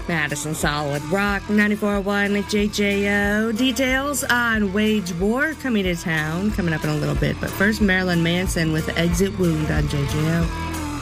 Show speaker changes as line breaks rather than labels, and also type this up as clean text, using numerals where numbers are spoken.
Madison Solid Rock 94.1 JJO. Details on Wage War coming to town, coming up in a little bit. But first, Marilyn Manson with Exit Wound on JJO.